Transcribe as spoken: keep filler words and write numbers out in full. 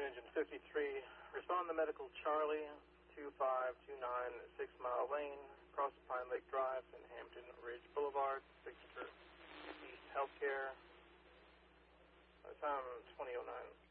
engine fifty-three. Respond to medical Charlie, two five two nine Six Mile Lane, across Pine Lake Drive in Hampton Ridge Boulevard, signature East Healthcare. Time twenty oh nine.